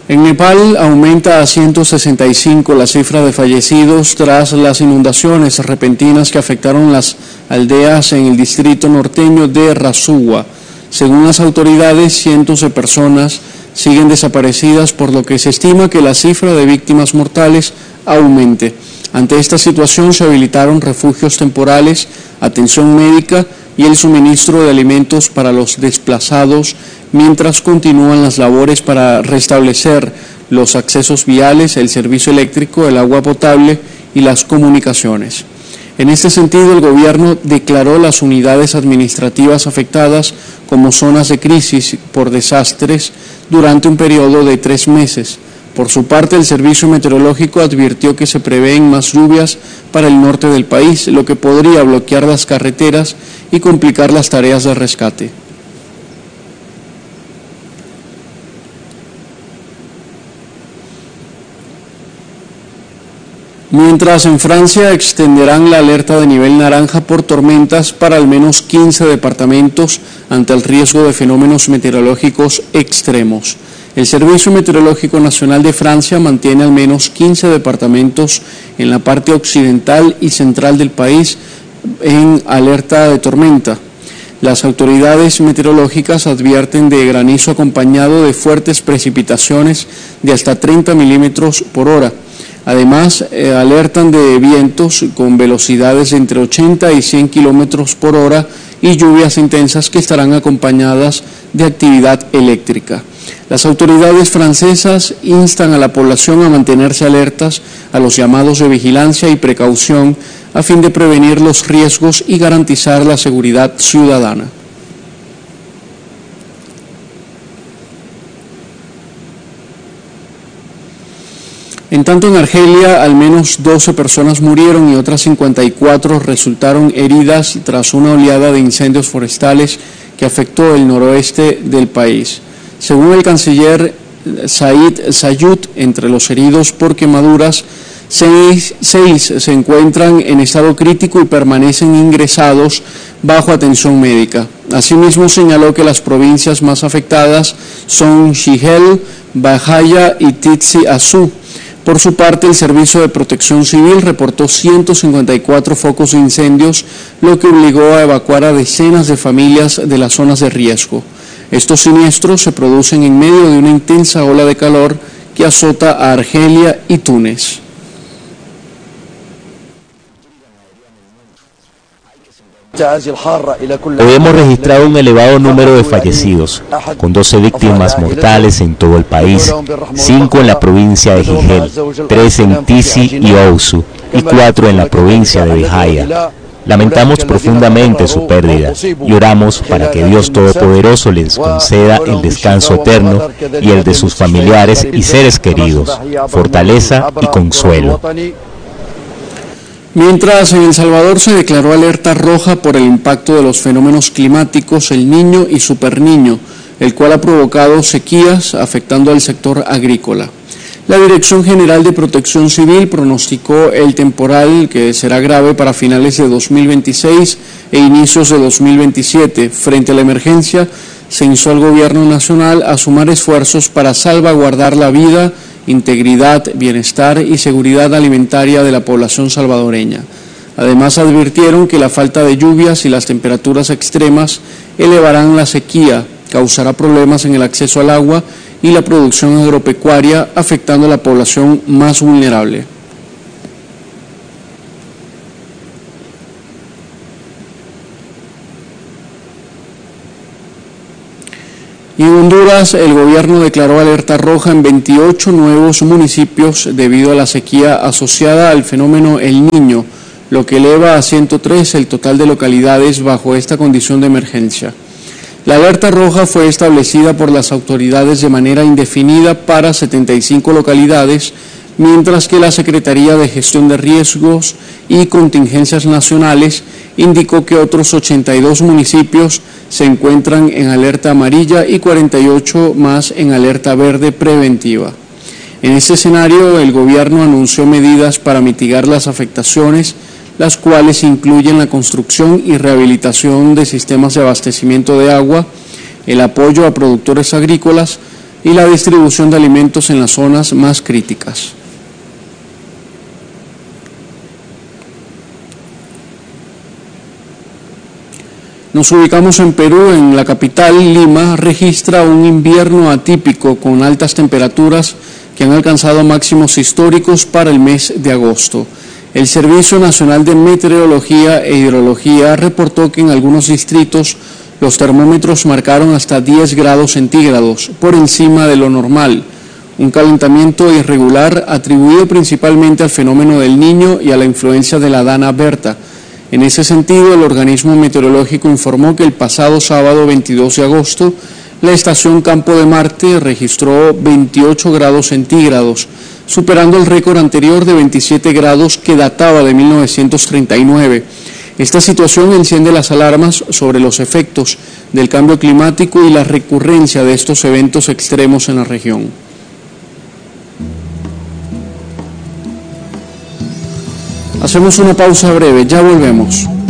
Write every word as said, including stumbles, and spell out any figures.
En Nepal aumenta a ciento sesenta y cinco la cifra de fallecidos tras las inundaciones repentinas que afectaron las aldeas en el distrito norteño de Rasuwa. Según las autoridades, cientos de personas siguen desaparecidas, por lo que se estima que la cifra de víctimas mortales aumente. Ante esta situación se habilitaron refugios temporales, atención médica y el suministro de alimentos para los desplazados, mientras continúan las labores para restablecer los accesos viales, el servicio eléctrico, el agua potable y las comunicaciones. En este sentido, el gobierno declaró las unidades administrativas afectadas como zonas de crisis por desastres durante un periodo de tres meses. Por su parte, el Servicio Meteorológico advirtió que se prevén más lluvias para el norte del país, lo que podría bloquear las carreteras y complicar las tareas de rescate. Mientras en Francia extenderán la alerta de nivel naranja por tormentas para al menos quince departamentos ante el riesgo de fenómenos meteorológicos extremos. El Servicio Meteorológico Nacional de Francia mantiene al menos quince departamentos en la parte occidental y central del país en alerta de tormenta. Las autoridades meteorológicas advierten de granizo acompañado de fuertes precipitaciones de hasta treinta milímetros por hora. Además, eh, alertan de vientos con velocidades de entre ochenta y cien kilómetros por hora y lluvias intensas que estarán acompañadas de actividad eléctrica. Las autoridades francesas instan a la población a mantenerse alertas a los llamados de vigilancia y precaución a fin de prevenir los riesgos y garantizar la seguridad ciudadana. En tanto, en Argelia, al menos doce personas murieron y otras cincuenta y cuatro resultaron heridas tras una oleada de incendios forestales que afectó el noroeste del país. Según el canciller Said Sayud, entre los heridos por quemaduras, seis, seis se encuentran en estado crítico y permanecen ingresados bajo atención médica. Asimismo, señaló que las provincias más afectadas son Shihel, Bajaya y Tizi Azú. Por su parte, el Servicio de Protección Civil reportó ciento cincuenta y cuatro focos de incendios, lo que obligó a evacuar a decenas de familias de las zonas de riesgo. Estos siniestros se producen en medio de una intensa ola de calor que azota a Argelia y Túnez. Hoy hemos registrado un elevado número de fallecidos, con doce víctimas mortales en todo el país, cinco en la provincia de Jigel, tres en Tizi y Ouzou y cuatro en la provincia de Bajaya. Lamentamos profundamente su pérdida y oramos para que Dios Todopoderoso les conceda el descanso eterno y el de sus familiares y seres queridos, fortaleza y consuelo. Mientras en El Salvador se declaró alerta roja por el impacto de los fenómenos climáticos El Niño y Super Niño, el cual ha provocado sequías afectando al sector agrícola. La Dirección General de Protección Civil pronosticó el temporal que será grave para finales de dos mil veintiséis e inicios de dos mil veintisiete. Frente a la emergencia, se instó al Gobierno Nacional a sumar esfuerzos para salvaguardar la vida, integridad, bienestar y seguridad alimentaria de la población salvadoreña. Además, advirtieron que la falta de lluvias y las temperaturas extremas elevarán la sequía, causará problemas en el acceso al agua y la producción agropecuaria, afectando a la población más vulnerable. Y en Honduras, el gobierno declaró alerta roja en veintiocho nuevos municipios debido a la sequía asociada al fenómeno El Niño, lo que eleva a ciento tres el total de localidades bajo esta condición de emergencia. La alerta roja fue establecida por las autoridades de manera indefinida para setenta y cinco localidades, mientras que la Secretaría de Gestión de Riesgos y Contingencias Nacionales indicó que otros ochenta y dos municipios se encuentran en alerta amarilla y cuarenta y ocho más en alerta verde preventiva. En este escenario, el gobierno anunció medidas para mitigar las afectaciones, las cuales incluyen la construcción y rehabilitación de sistemas de abastecimiento de agua, el apoyo a productores agrícolas, y la distribución de alimentos en las zonas más críticas. Nos ubicamos en Perú. En la capital, Lima, registra un invierno atípico con altas temperaturas que han alcanzado máximos históricos para el mes de agosto. El Servicio Nacional de Meteorología e Hidrología reportó que en algunos distritos los termómetros marcaron hasta diez grados centígrados, por encima de lo normal, un calentamiento irregular atribuido principalmente al fenómeno del Niño y a la influencia de la Dana Berta. En ese sentido, el organismo meteorológico informó que el pasado sábado veintidós de agosto, la estación Campo de Marte registró veintiocho grados centígrados, superando el récord anterior de veintisiete grados que databa de mil novecientos treinta y nueve. Esta situación enciende las alarmas sobre los efectos del cambio climático y la recurrencia de estos eventos extremos en la región. Hacemos una pausa breve, ya volvemos.